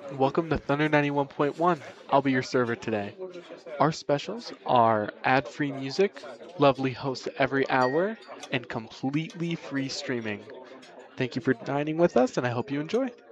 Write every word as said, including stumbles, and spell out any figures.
Welcome to Thunder ninety-one point one. I'll be your server today. Our specials are ad free music, lovely hosts every hour, and completely free streaming. Thank you for dining with us, and I hope you enjoy.